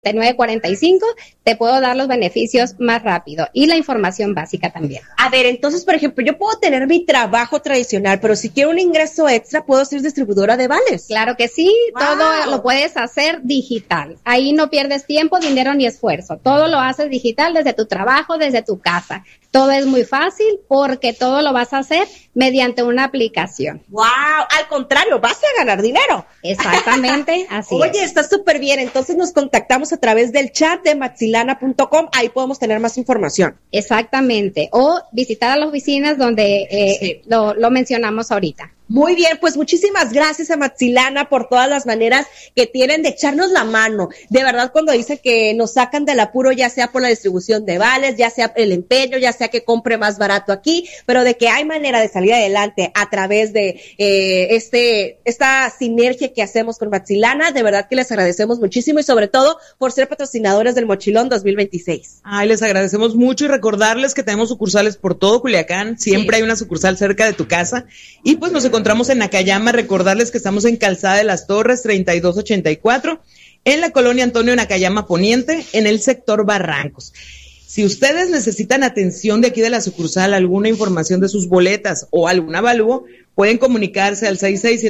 9:45, te puedo dar los beneficios más rápido y la información básica también. A ver, entonces, por ejemplo, yo puedo tener mi trabajo tradicional, pero si quiero un ingreso extra, ¿puedo ser distribuidora de vales? Claro que sí, Wow. Todo lo puedes hacer digital. Ahí no pierdes tiempo, dinero ni esfuerzo. Todo lo haces digital desde tu trabajo, desde tu casa. Todo es muy fácil porque todo lo vas a hacer mediante una aplicación. ¡Wow! Al contrario, vas a ganar dinero. Exactamente, así Oye, es. está súper bien. Entonces nos contactamos a través del chat de maxilana.com. Ahí podemos tener más información. Exactamente. O visitar a las oficinas donde Sí. lo mencionamos ahorita. Muy bien, pues muchísimas gracias a Maxilana por todas las maneras que tienen de echarnos la mano. De verdad, cuando dicen que nos sacan del apuro, ya sea por la distribución de vales, ya sea el empeño, ya sea que compre más barato aquí, pero de que hay manera de salir adelante a través de esta sinergia que hacemos con Maxilana, de verdad que les agradecemos muchísimo y sobre todo por ser patrocinadores del Mochilón 2026. Ay, les agradecemos mucho y recordarles que tenemos sucursales por todo Culiacán, siempre hay una sucursal cerca de tu casa y pues nos encontramos en Nakayama, recordarles que estamos en Calzada de las Torres 3284, en la colonia Antonio Nakayama Poniente, en el sector Barrancos. Si ustedes necesitan atención de aquí de la sucursal, alguna información de sus boletas o algún avalúo, pueden comunicarse al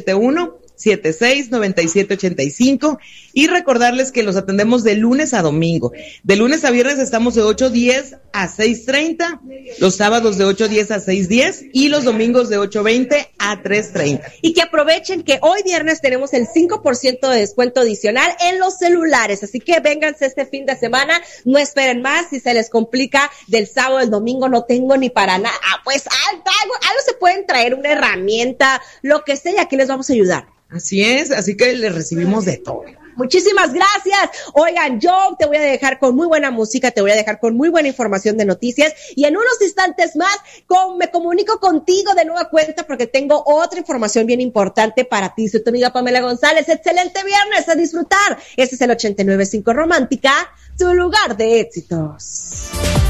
6671-769785 y recordarles que los atendemos de lunes a domingo. De lunes a viernes estamos de 8:10 a 6:30, los sábados de 8:10 a 6:10 y los domingos de 8:20 a 3:30. Y que aprovechen que hoy viernes tenemos el 5% de descuento adicional en los celulares, así que vénganse este fin de semana, no esperen más, si se les complica del sábado al domingo no tengo ni para nada, pues algo se pueden traer, una herramienta, lo que sea, y aquí les vamos a ayudar. Así es, así que les recibimos de todo. Muchísimas gracias. Oigan, yo te voy a dejar con muy buena música, te voy a dejar con muy buena información de noticias y en unos instantes más me comunico contigo de nueva cuenta porque tengo otra información bien importante para ti. Soy tu amiga Pamela González. Excelente viernes, a disfrutar. Este es el 89.5 Romántica, tu lugar de éxitos.